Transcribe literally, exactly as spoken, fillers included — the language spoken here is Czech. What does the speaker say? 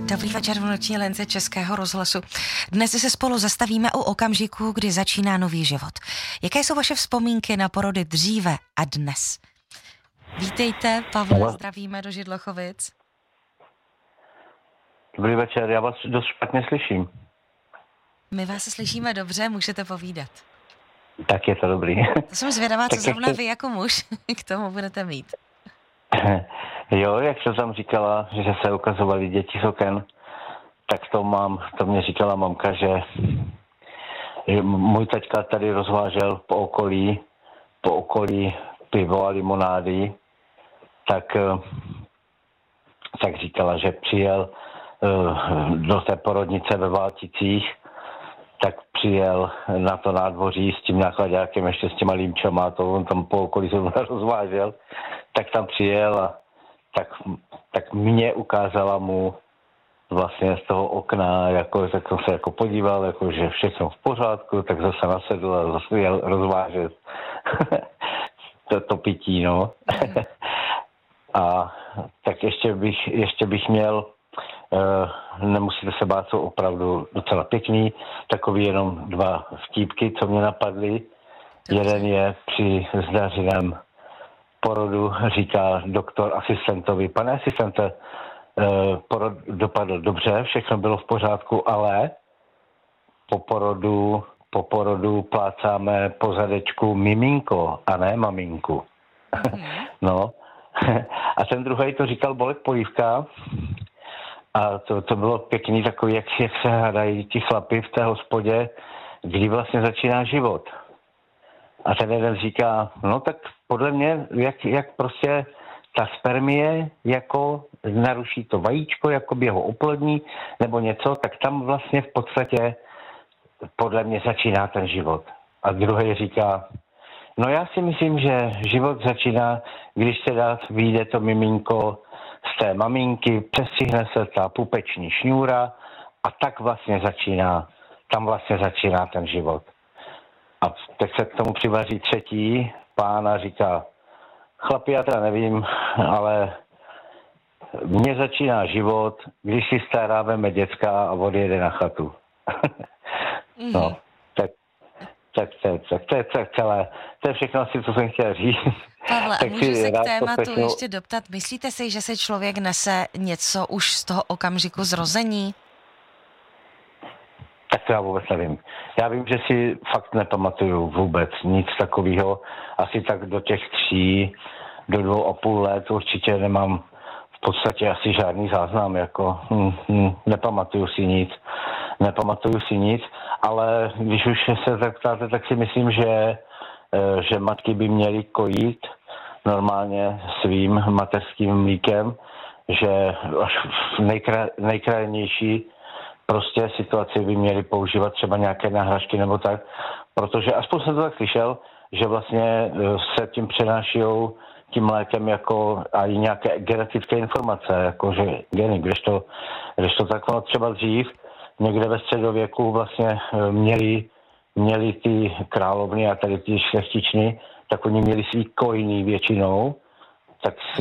Dobrý večer v noční lince Českého rozhlasu. Dnes se spolu zastavíme u okamžiku, kdy začíná nový život. Jaké jsou vaše vzpomínky na porody dříve a dnes? Vítejte, Pavle, zdravíme do Židlochovic. Dobrý večer, já vás dost špatně slyším. My vás slyšíme dobře, můžete povídat. Tak je to dobrý. To jsem zvědavá, co zrovna ještě... vy jako muž k tomu budete mít. Jo, jak se tam říkala, že se ukazovaly děti z oken, tak to mám, to mě říkala mamka, že můj taťka tady rozvážel po okolí, po okolí pivo a limonády, tak, tak říkala, že přijel do té porodnice ve Válticích, tak přijel na to nádvoří s tím nákladákem, ještě s těma límčama, to on tam po okolí se rozvážel, tak tam přijel a tak, tak mě ukázala mu vlastně z toho okna, jako, tak jsem se jako podíval, jako, že všechno v pořádku, tak zase nasedl a zase jel rozvážet to, to pití, no. A tak ještě bych, ještě bych měl, uh, nemusíte se bát, jsou opravdu docela pěkný, takový jenom dva vtípky, co mě napadly. Jeden je při zdařeném porodu, říká doktor asistentovi, pane asistente, porod dopadl dobře, všechno bylo v pořádku, ale po porodu, po porodu plácáme po zadečku miminko a ne maminku. No. A ten druhý to říkal Bolek Polívka a to, to bylo pěkný takový, jak, jak se hádají ti chlapi v té hospodě, kdy vlastně začíná život. A ten jeden říká, no tak podle mě, jak, jak prostě ta spermie jako naruší to vajíčko, jako by ho oplodní nebo něco, tak tam vlastně v podstatě podle mě začíná ten život. A druhý říká, no já si myslím, že život začíná, když teda vyjde to miminko z té maminky, přestřihne se ta pupeční šňůra a tak vlastně začíná, tam vlastně začíná ten život. A teď se k tomu přivaří třetí pán a říká, chlapi, já teda nevím, ale mně začíná život, když si stará veme děcka a odjede na chatu. No, tak, tak, tak, tak to je celé. To je všechno asi, co jsem chtěl říct. Pavle, tak a můžu se k tématu poslechnu... ještě doptat, myslíte si, že se člověk nese něco už z toho okamžiku zrození? Tak to já vůbec nevím. Já vím, že si fakt nepamatuju vůbec nic takového. Asi tak do těch tří, do dvou a půl let určitě nemám v podstatě asi žádný záznam. Jako, hm, hm, nepamatuju si nic. Nepamatuju si nic, ale když už se tak ptáte, tak si myslím, že, že matky by měly kojit normálně svým mateřským mlíkem, že až v nejkra, nejkrajnější prostě situaci by měli používat třeba nějaké náhražky nebo tak, protože aspoň jsem to tak slyšel, že vlastně se tím přenášijou tím mlékem jako a i nějaké genetické informace, jako že geny, kdežto, kdežto tak ono třeba dřív, někde ve středověku vlastně měli, měli ty královny a tady ty šlechtičny, tak oni měli svý kojný většinou, tak